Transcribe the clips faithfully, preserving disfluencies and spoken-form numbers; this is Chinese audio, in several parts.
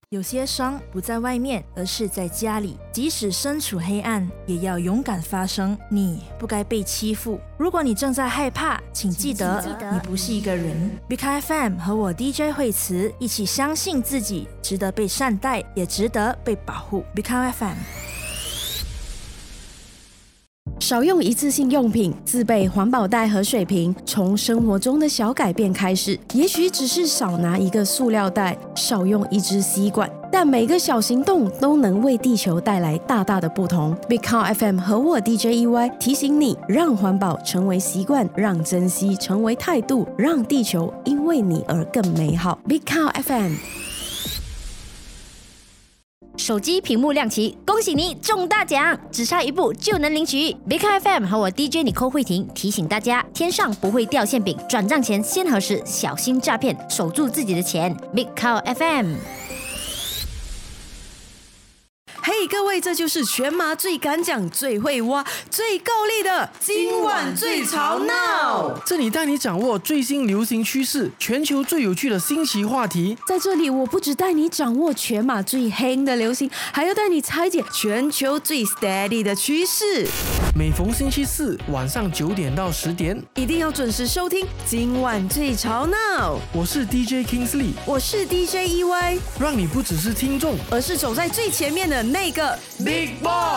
有些伤不在外面，而是在家里。即使身处黑暗，也要勇敢发声。你不该被欺负。如果你正在害怕，请记得，记得你不是一个人。B K F M 和我 D J 惠慈一起相信自己，值得被善待，也值得被保护。B K F M。 少用一次性用品，自备环保袋和水瓶，从生活中的小改变开始。也许只是少拿一个塑料袋，少用一支吸管，但每个小行动都能为地球带来大大的不同。Big Cow F M 和我 D J E Y 提醒你，让环保成为习惯，让珍惜成为态度，让地球因为你而更美好。Big Cow F M。 手机屏幕亮起，恭喜你中大奖，只差一步就能领取。Big Cow F M 和我 D J 尼寇慧婷提醒大家，天上不会掉馅饼，转账前先核实，小心诈骗，守住自己的钱。Big Cow F M。 嘿、hey, 各位，这就是全马最敢讲、最会挖、最够力的今晚最吵闹。 这里带你掌握最新流行趋势，全球最有趣的新奇话题。 在这里，我不只带你掌握全马最黑的流行，还要带你拆解全球最 steady 的趋势。 每逢星期四晚上九点到十点， 一定要准时收听今晚最吵闹。 我是 D J Kingsley， 我是 D J E Y， 让你不只是听众， 而是走在最前面的那个 Big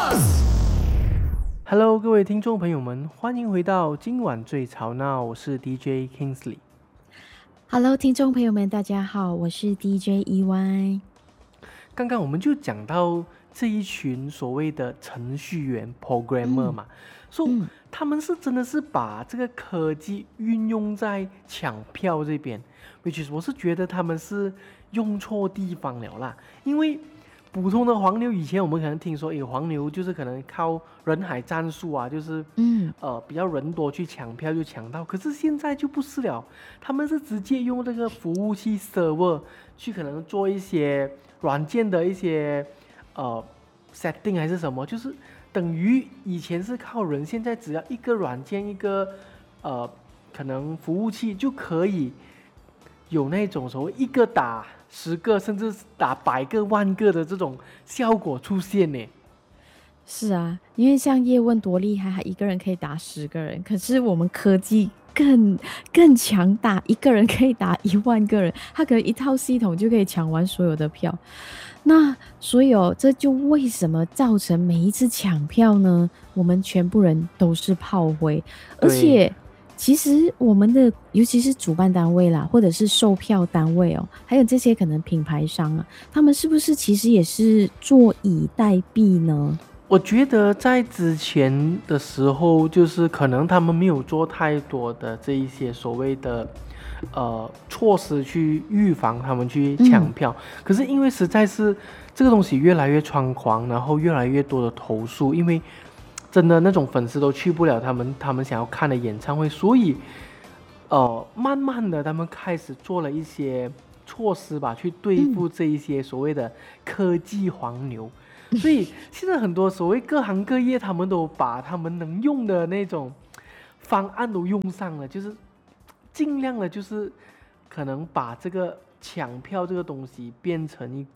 Boss。Hello， 各位听众朋友们，欢迎回到今晚最吵闹，我是 D J Kingsley。Hello， 听众朋友们，大家好，我是 D J E Y。 刚刚我们就讲到这一群所谓的程序员 programmer 嘛，所以、嗯 so, 他们是真的是把这个科技运用在抢票这边 ，which is 我是觉得他们是用错地方了啦，因为普通的黄牛以前我们可能听说，诶，黄牛就是可能靠人海战术啊，就是嗯呃比较人多去抢票就抢到，可是现在就不是了，他们是直接用这个服务器 server 去可能做一些软件的一些呃 setting 还是什么，就是等于以前是靠人，现在只要一个软件一个呃可能服务器就可以有那种所谓一个打十个甚至打百个万个的这种效果出现呢。 是啊，因为像叶问多厉害，他一个人可以打十个人，可是我们科技更更强大，一个人可以打一万个人，他可能一套系统就可以抢完所有的票。那所以哦，这就为什么造成每一次抢票呢，我们全部人都是炮灰，而且其实我们的尤其是主办单位啦，或者是售票单位哦，还有这些可能品牌商啊，他们是不是其实也是坐以待毙呢？ 我觉得在之前的时候，就是可能他们没有做太多的这一些所谓的呃措施去预防他们去抢票、嗯、可是因为实在是这个东西越来越猖狂，然后越来越多的投诉，因为真的那种粉丝都去不了他们他们想要看的演唱会，所以呃慢慢的他们开始做了一些措施吧，去对付这一些所谓的科技黄牛、嗯、所以现在很多所谓各行各业他们都把他们能用的那种方案都用上了，就是尽量的就是可能把这个抢票这个东西变成一